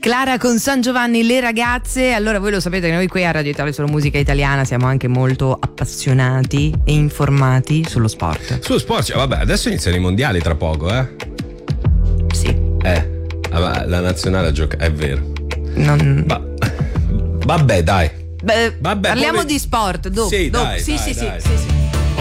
Clara con San Giovanni, le ragazze. Allora, voi lo sapete che noi qui a Radio Italia Solo Musica Italiana siamo anche molto appassionati e informati sullo sport. Sullo sport, cioè, vabbè, adesso iniziano i mondiali tra poco, Sì. La nazionale gioca, è vero. Non... Vabbè, dai. Beh, parliamo di sport dopo. Sì, dopo. dai, Sì, dai, sì, dai. sì, sì, sì.